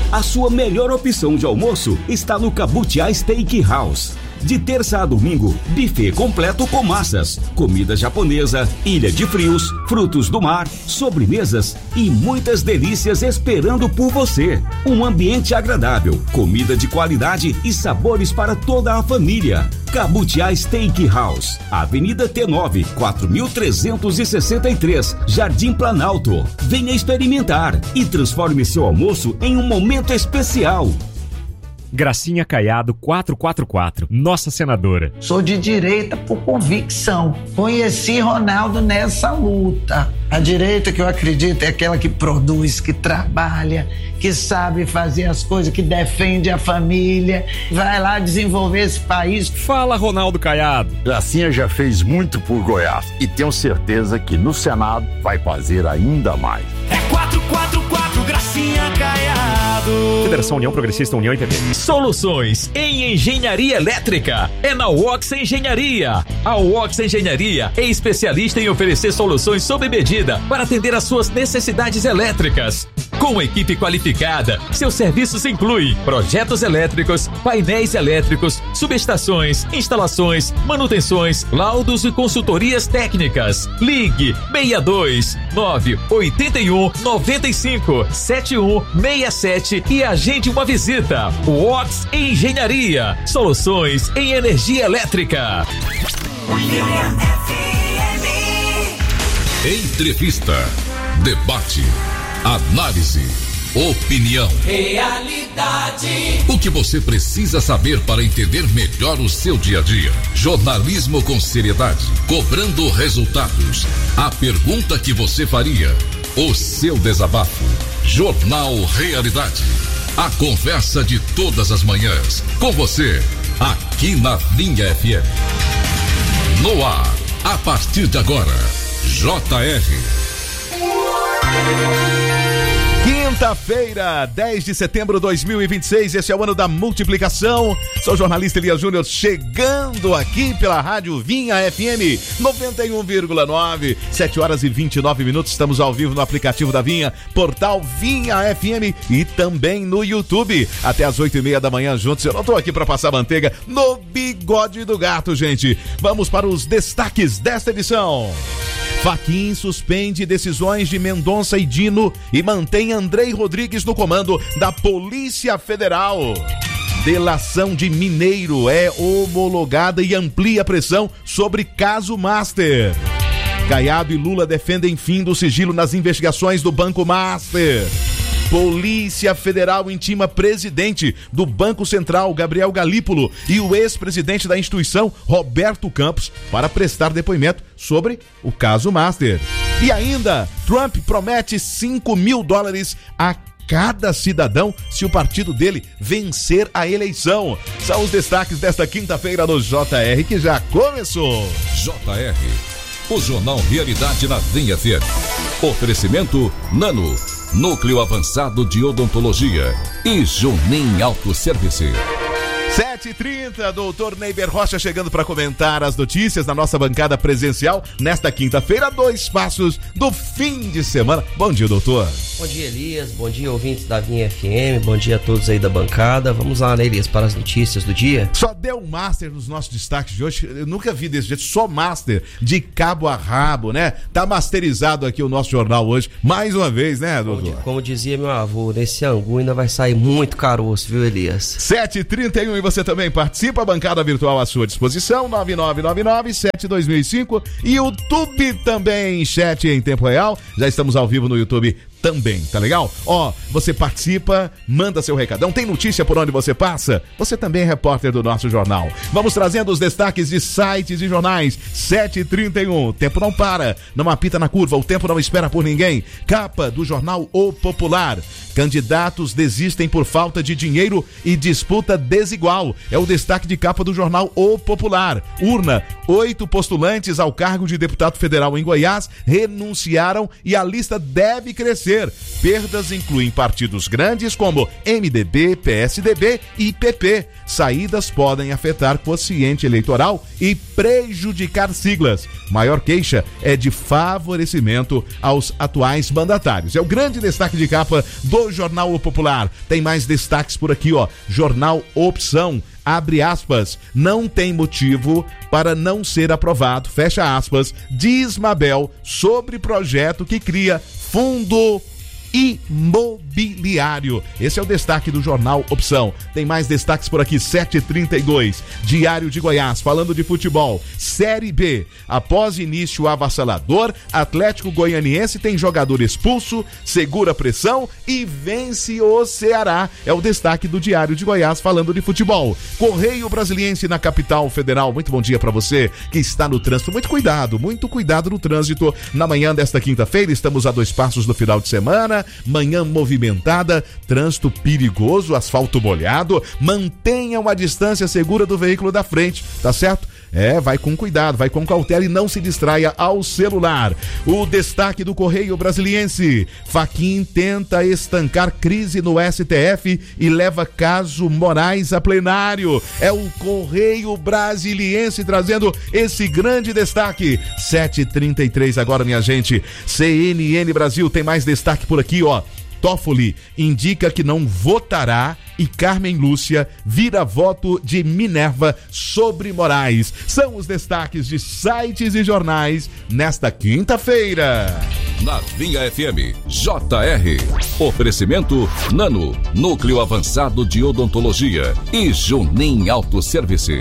A sua melhor opção de almoço está no Cabutiá Steakhouse. De terça a domingo, buffet completo com massas, comida japonesa, ilha de frios, frutos do mar, sobremesas e muitas delícias esperando por você. Um ambiente agradável, comida de qualidade e sabores para toda a família. Cabutiá Steakhouse, Avenida T9, 4363, Jardim Planalto. Venha experimentar e transforme seu almoço em um momento especial. Gracinha Caiado 444, nossa senadora. Sou de direita por convicção. Conheci Ronaldo nessa luta. A direita que eu acredito é aquela que produz, que trabalha, que sabe fazer as coisas, que defende a família, vai lá desenvolver esse país. Fala, Ronaldo Caiado. Gracinha já fez muito por Goiás e tenho certeza que no Senado vai fazer ainda mais. É 444 Gracinha Caiado. Federação União Progressista, União e PP. Soluções em engenharia elétrica é na UOX Engenharia. A UOX Engenharia é especialista em oferecer soluções sob medida para atender às suas necessidades elétricas. Com equipe qualificada, seus serviços incluem projetos elétricos, painéis elétricos, subestações, instalações, manutenções, laudos e consultorias técnicas. Ligue 62 981 95 7167 e agende uma visita. UOX Engenharia, soluções em energia elétrica. Entrevista, debate, análise, opinião. Realidade. O que você precisa saber para entender melhor o seu dia a dia. Jornalismo com seriedade, cobrando resultados. A pergunta que você faria. O seu desabafo. Jornal Realidade. A conversa de todas as manhãs. Com você, aqui na Linha FM. No ar, a partir de agora, JR. Quinta-feira, 10 de setembro de 2026, esse é o ano da multiplicação. Sou o jornalista Elias Júnior, chegando aqui pela rádio Vinha FM 91,9, 7 horas e 29 minutos. Estamos ao vivo no aplicativo da Vinha, portal Vinha FM e também no YouTube. Até as 8h30 da manhã juntos. Eu não tô aqui para passar manteiga no bigode do gato, gente. Vamos para os destaques desta edição. Fachin suspende decisões de Mendonça e Dino e mantém Andrei Rodrigues no comando da Polícia Federal. Delação de Mineiro é homologada e amplia a pressão sobre caso Master. Caiado e Lula defendem fim do sigilo nas investigações do Banco Master. Polícia Federal intima presidente do Banco Central, Gabriel Galípolo, e o ex-presidente da instituição, Roberto Campos, para prestar depoimento sobre o caso Master. E ainda, Trump promete $5.000 a cada cidadão se o partido dele vencer a eleição. São os destaques desta quinta-feira no JR, que já começou. JR, o Jornal Realidade na Vinha FM. Oferecimento Nano, Núcleo Avançado de Odontologia e Junim Autosservice. 7h30, doutor Neiber Rocha chegando para comentar as notícias na nossa bancada presencial nesta quinta-feira, 2 passos do fim de semana. Bom dia, doutor. Bom dia, Elias. Bom dia, ouvintes da Vinha FM. Bom dia a todos aí da bancada. Vamos lá, né, Elias, para as notícias do dia. Só deu Master nos nossos destaques de hoje. Eu nunca vi desse jeito, só Master, de cabo a rabo, né? Tá masterizado aqui o nosso jornal hoje, mais uma vez, né, doutor? Como dizia meu avô, nesse angu ainda vai sair muito caroço, viu, Elias? 7h31 e você também participa, a bancada virtual à sua disposição, 9999-72005 e YouTube também, chat em tempo real. Já estamos ao vivo no YouTube também, tá legal? Ó, você participa, manda seu recadão, tem notícia por onde você passa? Você também é repórter do nosso jornal. Vamos trazendo os destaques de sites e jornais. 7h31, tempo não para, não apita na curva, o tempo não espera por ninguém. Capa do jornal O Popular. Candidatos desistem por falta de dinheiro e disputa desigual. É o destaque de capa do jornal O Popular. Urna, 8 postulantes ao cargo de deputado federal em Goiás renunciaram e a lista deve crescer. Perdas incluem partidos grandes como MDB, PSDB e PP. Saídas podem afetar quociente eleitoral e prejudicar siglas. Maior queixa é de favorecimento aos atuais mandatários. É o grande destaque de capa do do Jornal O Popular. Tem mais destaques por aqui, ó. Jornal Opção, abre aspas, não tem motivo para não ser aprovado, fecha aspas, diz Mabel sobre projeto que cria fundo imobiliário. Esse é o destaque do Jornal Opção. Tem mais destaques por aqui, 7h32. Diário de Goiás, falando de futebol. Série B. Após início avassalador, Atlético Goianiense tem jogador expulso, segura pressão e vence o Ceará. É o destaque do Diário de Goiás, falando de futebol. Correio Brasiliense na capital federal. Muito bom dia para você que está no trânsito. Muito cuidado no trânsito. Na manhã desta quinta-feira, estamos a 2 passos do final de semana. Manhã movimentada, trânsito perigoso, asfalto molhado. Mantenha uma distância segura do veículo da frente, tá certo? Vai com cuidado, vai com cautela e não se distraia ao celular. O destaque do Correio Brasiliense: Fachin tenta estancar crise no STF e leva caso Moraes a plenário. É o Correio Brasiliense trazendo esse grande destaque. 7h33 agora, minha gente. CNN Brasil tem mais destaque por aqui, ó. Toffoli indica que não votará e Carmen Lúcia vira voto de Minerva sobre Moraes. São os destaques de sites e jornais nesta quinta-feira. Na Vinha FM, JR. Oferecimento Nano, Núcleo Avançado de Odontologia e Junim Autosservice.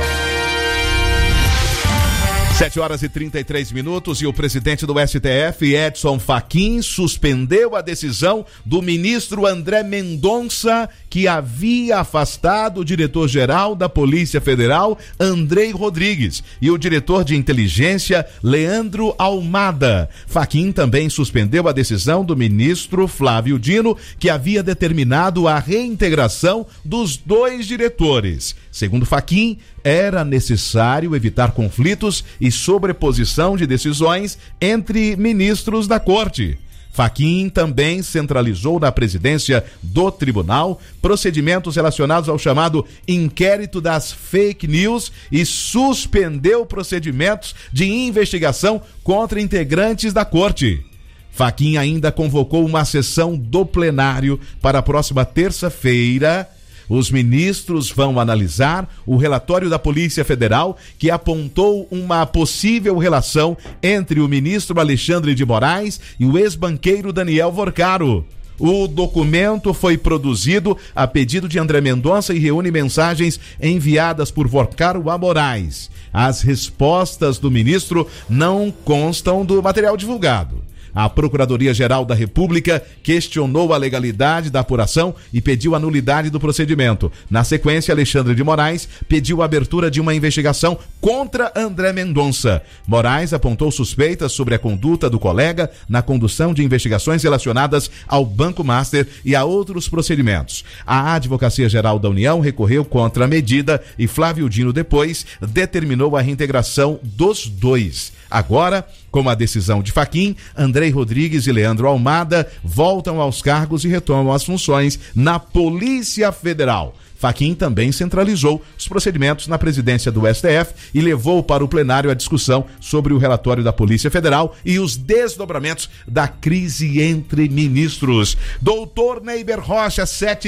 7h33 e o presidente do STF, Edson Fachin, suspendeu a decisão do ministro André Mendonça, que havia afastado o diretor-geral da Polícia Federal, Andrei Rodrigues, e o diretor de inteligência, Leandro Almada. Fachin também suspendeu a decisão do ministro Flávio Dino, que havia determinado a reintegração dos 2 diretores. Segundo Fachin, era necessário evitar conflitos e sobreposição de decisões entre ministros da corte. Fachin também centralizou na presidência do tribunal procedimentos relacionados ao chamado inquérito das fake news e suspendeu procedimentos de investigação contra integrantes da corte. Fachin ainda convocou uma sessão do plenário para a próxima terça-feira. Os ministros vão analisar o relatório da Polícia Federal, que apontou uma possível relação entre o ministro Alexandre de Moraes e o ex-banqueiro Daniel Vorcaro. O documento foi produzido a pedido de André Mendonça e reúne mensagens enviadas por Vorcaro a Moraes. As respostas do ministro não constam do material divulgado. A Procuradoria-Geral da República questionou a legalidade da apuração e pediu a nulidade do procedimento. Na sequência, Alexandre de Moraes pediu a abertura de uma investigação contra André Mendonça. Moraes apontou suspeitas sobre a conduta do colega na condução de investigações relacionadas ao Banco Master e a outros procedimentos. A Advocacia-Geral da União recorreu contra a medida e Flávio Dino depois determinou a reintegração dos 2. Agora, com a decisão de Fachin, Andrei Rodrigues e Leandro Almada voltam aos cargos e retomam as funções na Polícia Federal. Fachin também centralizou os procedimentos na presidência do STF e levou para o plenário a discussão sobre o relatório da Polícia Federal e os desdobramentos da crise entre ministros. Doutor Neiber Rocha,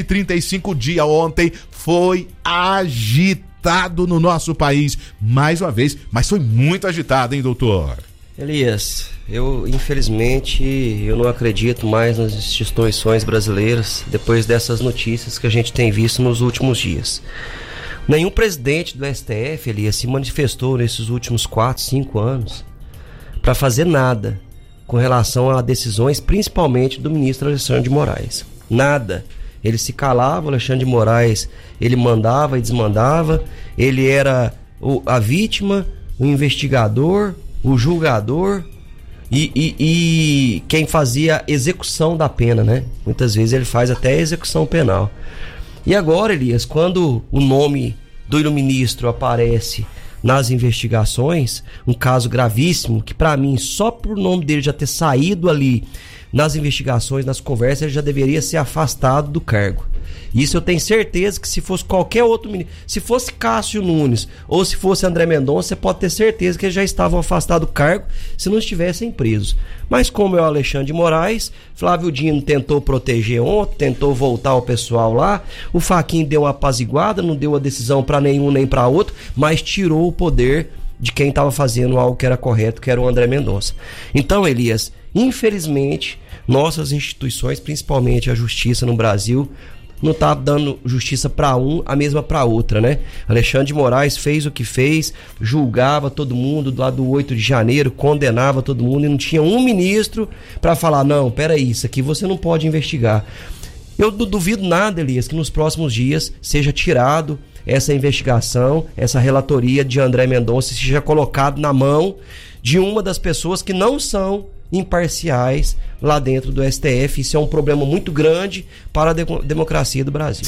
7h35, dia ontem foi agitado no nosso país, mais uma vez, mas foi muito agitado, hein, doutor? Elias, infelizmente eu não acredito mais nas instituições brasileiras depois dessas notícias que a gente tem visto nos últimos dias. Nenhum presidente do STF, Elias, se manifestou nesses últimos 4, 5 anos para fazer nada com relação a decisões, principalmente do ministro Alexandre de Moraes. Nada. Ele se calava, o Alexandre de Moraes, ele mandava e desmandava, ele era a vítima, o investigador, o julgador e quem fazia execução da pena, né? Muitas vezes ele faz até execução penal. E agora, Elias, quando o nome do ministro aparece nas investigações, um caso gravíssimo, que para mim, só por o nome dele já ter saído ali nas investigações, nas conversas, ele já deveria ser afastado do cargo. Isso eu tenho certeza que se fosse qualquer outro ministro, se fosse Cássio Nunes ou se fosse André Mendonça, você pode ter certeza que eles já estavam afastados do cargo se não estivessem presos. Mas como é o Alexandre de Moraes, Flávio Dino tentou proteger ontem, tentou voltar o pessoal lá, o Fachin deu uma apaziguada, não deu a decisão para nenhum nem para outro, mas tirou o poder de quem estava fazendo algo que era correto, que era o André Mendonça. Então, Elias, infelizmente, nossas instituições, principalmente a justiça no Brasil, não tá dando justiça para um, a mesma para outra, né? Alexandre de Moraes fez o que fez, julgava todo mundo lá do 8 de janeiro, condenava todo mundo e não tinha um ministro para falar, não, peraí, isso aqui você não pode investigar. Eu duvido nada, Elias, que nos próximos dias seja tirado essa investigação, essa relatoria de André Mendonça, seja colocado na mão de uma das pessoas que não são imparciais lá dentro do STF. Isso é um problema muito grande para a democracia do Brasil.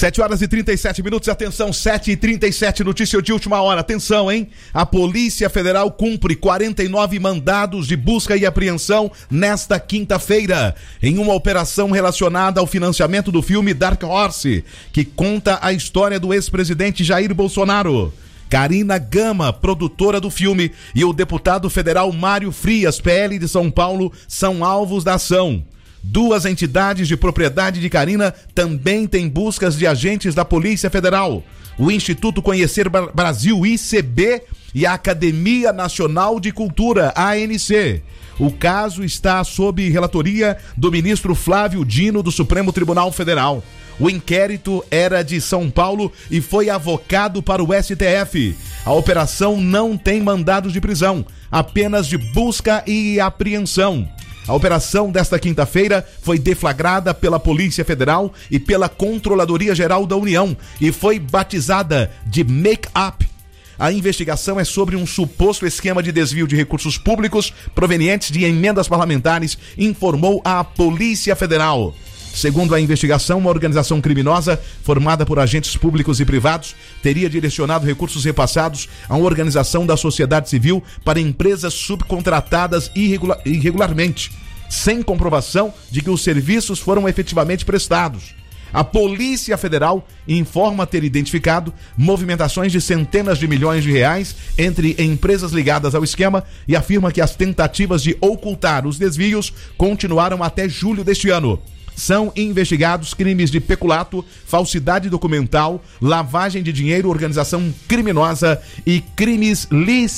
7h37, atenção, 7h37, notícia de última hora, atenção, hein? A Polícia Federal cumpre 49 mandados de busca e apreensão nesta quinta-feira, em uma operação relacionada ao financiamento do filme Dark Horse, que conta a história do ex-presidente Jair Bolsonaro. Karina Gama, produtora do filme, e o deputado federal Mário Frias, PL de São Paulo, são alvos da ação. Duas entidades de propriedade de Karina também têm buscas de agentes da Polícia Federal: o Instituto Conhecer Brasil, ICB, e a Academia Nacional de Cultura, ANC. O caso está sob relatoria do ministro Flávio Dino, do Supremo Tribunal Federal. O inquérito era de São Paulo e foi avocado para o STF. A operação não tem mandados de prisão, apenas de busca e apreensão. A operação desta quinta-feira foi deflagrada pela Polícia Federal e pela Controladoria Geral da União e foi batizada de Make Up. A investigação é sobre um suposto esquema de desvio de recursos públicos provenientes de emendas parlamentares, informou a Polícia Federal. Segundo a investigação, uma organização criminosa formada por agentes públicos e privados teria direcionado recursos repassados a uma organização da sociedade civil para empresas subcontratadas irregularmente, sem comprovação de que os serviços foram efetivamente prestados. A Polícia Federal informa ter identificado movimentações de centenas de milhões de reais entre empresas ligadas ao esquema e afirma que as tentativas de ocultar os desvios continuaram até julho deste ano. São investigados crimes de peculato, falsidade documental, lavagem de dinheiro, organização criminosa e crimes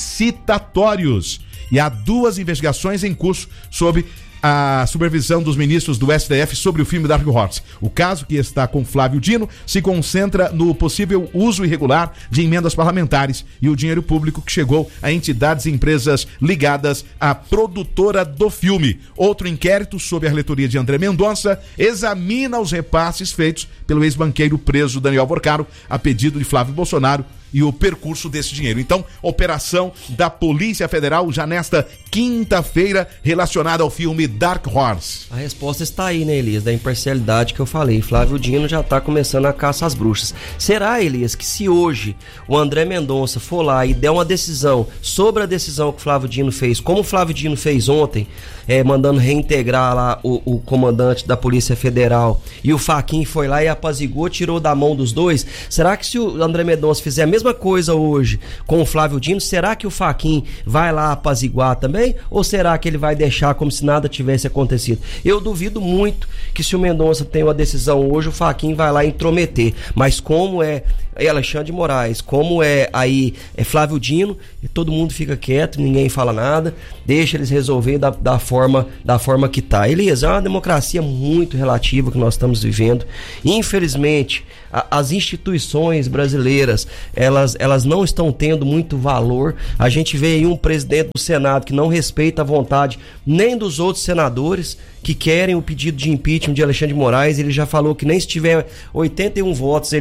licitatórios. E há duas investigações em curso sob a supervisão dos ministros do STF sobre o filme Dark Horse. O caso, que está com Flávio Dino, se concentra no possível uso irregular de emendas parlamentares e o dinheiro público que chegou a entidades e empresas ligadas à produtora do filme. Outro inquérito, sob a relatoria de André Mendonça, examina os repasses feitos pelo ex-banqueiro preso Daniel Porcaro a pedido de Flávio Bolsonaro e o percurso desse dinheiro. Então, operação da Polícia Federal já nesta quinta-feira relacionada ao filme Dark Horse. A resposta está aí, né, Elias, da imparcialidade que eu falei. Flávio Dino já está começando a caça às bruxas. Será, Elias, que se hoje o André Mendonça for lá e der uma decisão sobre a decisão que o Flávio Dino fez, como o Flávio Dino fez ontem, mandando reintegrar lá o comandante da Polícia Federal, e o Fachin foi lá e apaziguou, tirou da mão dos dois, será que se o André Mendonça fizer a mesma coisa hoje com o Flávio Dino, será que o Fachin vai lá apaziguar também? Ou será que ele vai deixar como se nada tivesse acontecido? Eu duvido muito que, se o Mendonça tem uma decisão hoje, o Fachin vai lá intrometer. Mas como é Alexandre de Moraes, como é Flávio Dino, todo mundo fica quieto, ninguém fala nada, deixa eles resolver da forma que tá. Elias, é uma democracia muito relativa que nós estamos vivendo. Infelizmente, as instituições brasileiras, elas não estão tendo muito valor. A gente vê aí um presidente do Senado que não respeita a vontade nem dos outros senadores que querem o pedido de impeachment de Alexandre de Moraes. Ele já falou que nem se tiver 81 votos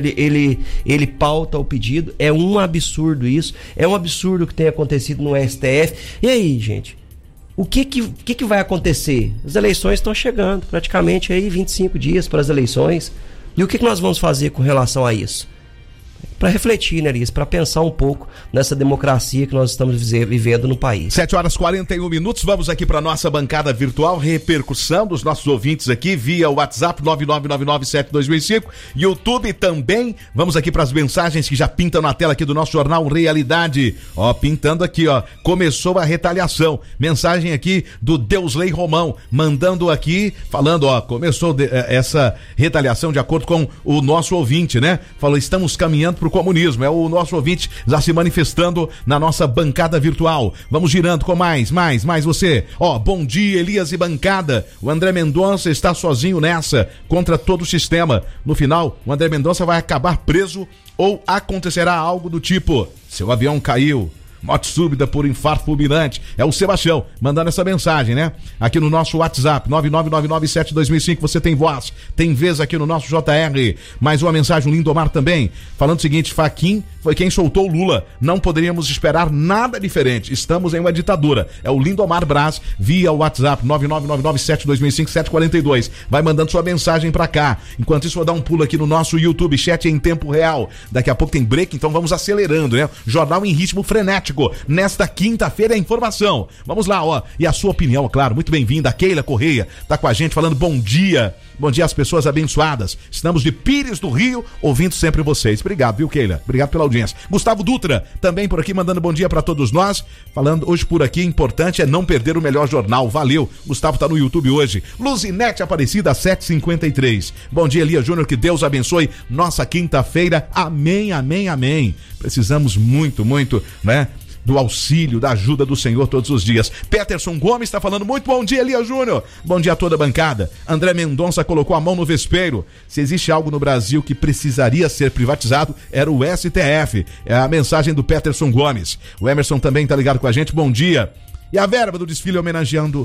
ele pauta o pedido. É um absurdo isso. É um absurdo o que tem acontecido no STF. E aí, gente? O que vai acontecer? As eleições estão chegando, praticamente aí 25 dias para as eleições. E o que nós vamos fazer com relação a isso? para refletir, né, Elias? Para pensar um pouco nessa democracia que nós estamos vivendo no país. 7h41, vamos aqui para nossa bancada virtual, repercussão dos nossos ouvintes aqui via WhatsApp 999972005, YouTube também. Vamos aqui para as mensagens que já pintam na tela aqui do nosso jornal Realidade. Ó, pintando aqui, ó, começou a retaliação. Mensagem aqui do Deusley Romão, mandando aqui, falando, ó, começou essa retaliação de acordo com o nosso ouvinte, né? Falou, estamos caminhando pro comunismo. É o nosso ouvinte já se manifestando na nossa bancada virtual. Vamos girando com mais você. Ó, bom dia, Elias e bancada. O André Mendonça está sozinho nessa, contra todo o sistema. No final, o André Mendonça vai acabar preso ou acontecerá algo do tipo: seu avião caiu, morte súbita por infarto fulminante. É o Sebastião mandando essa mensagem, né? Aqui no nosso WhatsApp 999972005. Você tem voz, tem vez aqui no nosso JR. Mais uma mensagem, o Lindomar também, falando o seguinte: Fachin foi quem soltou o Lula, não poderíamos esperar nada diferente, estamos em uma ditadura. É o Lindomar Braz via WhatsApp 999972005-742. Vai mandando sua mensagem pra cá. Enquanto isso, vou dar um pulo aqui no nosso YouTube, chat em tempo real. Daqui a pouco tem break, então vamos acelerando, né? Jornal em ritmo frenético. Nesta quinta-feira é informação. Vamos lá, ó. E a sua opinião, claro, muito bem-vinda. A Keila Correia tá com a gente falando bom dia. Bom dia às pessoas abençoadas. Estamos de Pires do Rio, ouvindo sempre vocês. Obrigado, viu, Keila? Obrigado pela audiência. Gustavo Dutra, também por aqui, mandando bom dia pra todos nós. Falando hoje por aqui, importante é não perder o melhor jornal. Valeu. Gustavo tá no YouTube hoje. Luzinete Aparecida, 7h53. Bom dia, Elias Júnior, que Deus abençoe nossa quinta-feira. Amém, amém, amém. Precisamos muito, né? Do auxílio, da ajuda do Senhor todos os dias. Peterson Gomes está falando muito bom dia, Elias Júnior. Bom dia a toda a bancada. André Mendonça colocou a mão no vespeiro. Se existe algo no Brasil que precisaria ser privatizado, era o STF. É a mensagem do Peterson Gomes. O Emerson também está ligado com a gente. Bom dia. E a verba do desfile homenageando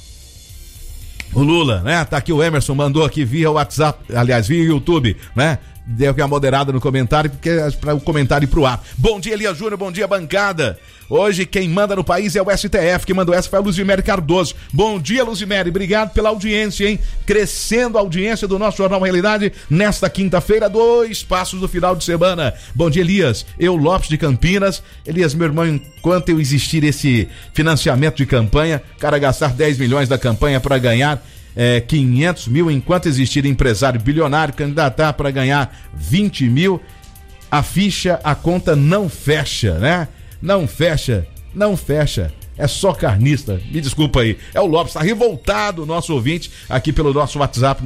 o Lula, né? Tá aqui o Emerson, mandou aqui via WhatsApp, aliás, via YouTube, né? Deu aqui uma moderada no comentário, porque é para o comentário ir pro ar. Bom dia, Elias Júnior, bom dia, bancada. Hoje quem manda no país é o STF, quem mandou essa foi a Luzimere Cardoso. Bom dia, Luzimere, obrigado pela audiência, hein? Crescendo a audiência do nosso Jornal Realidade nesta quinta-feira, 2 passos do final de semana. Bom dia, Elias, eu Lopes de Campinas. Elias, meu irmão, enquanto eu existir esse financiamento de campanha, o cara gastar 10 milhões da campanha para ganhar 500 mil, enquanto existir empresário bilionário candidatar para ganhar 20 mil, a conta não fecha, né? Não fecha. É só carnista, me desculpa aí. É o Lopes, tá revoltado o nosso ouvinte aqui pelo nosso WhatsApp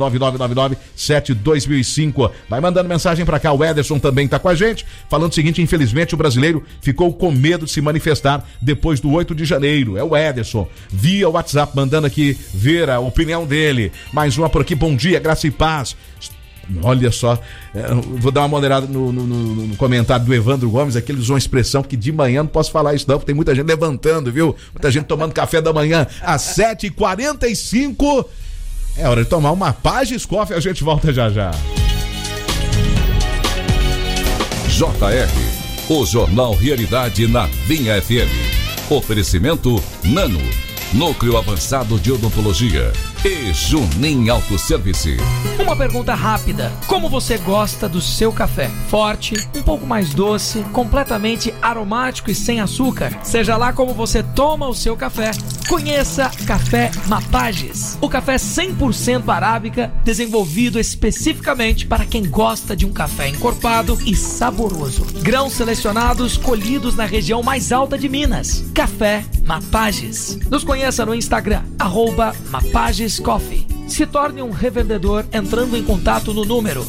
999972005. Vai mandando mensagem pra cá. O Ederson também tá com a gente, falando o seguinte: infelizmente o brasileiro ficou com medo de se manifestar depois do 8 de janeiro. É o Ederson, via WhatsApp, mandando aqui ver a opinião dele. Mais uma por aqui, bom dia, graça e paz. Olha só, vou dar uma moderada no comentário do Evandro Gomes, aqui ele usou uma expressão que de manhã não posso falar isso não, porque tem muita gente levantando, viu? Muita gente tomando café da manhã às 7h45. É hora de tomar uma Pages Coffee, a gente volta já. JR, o Jornal Realidade na Vinha FM. Oferecimento Nano, Núcleo Avançado de Odontologia e Junim Autosservice. Uma pergunta rápida: como você gosta do seu café? Forte, um pouco mais doce, completamente aromático e sem açúcar? Seja lá como você toma o seu café, conheça Café Mapages. O café 100% arábica, desenvolvido especificamente para quem gosta de um café encorpado e saboroso. Grãos selecionados colhidos na região mais alta de Minas. Café Mapages. Nos conheça no Instagram, @Mapages Coffee. Se torne um revendedor entrando em contato no número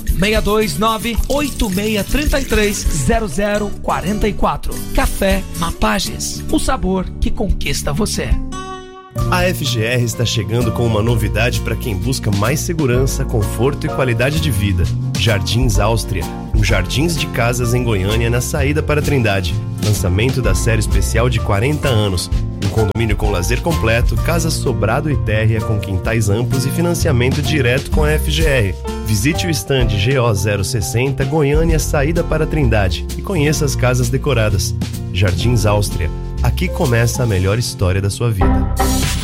629-8633-0044. Café Mapages, o sabor que conquista você. A FGR está chegando com uma novidade para quem busca mais segurança, conforto e qualidade de vida. Jardins Áustria, um jardins de casas em Goiânia na saída para Trindade. Lançamento da série especial de 40 anos. Um condomínio com lazer completo, casa sobrado e térrea com quintais amplos e financiamento direto com a FGR. Visite o stand GO060 Goiânia saída para Trindade e conheça as casas decoradas. Jardins Áustria. Aqui começa a melhor história da sua vida.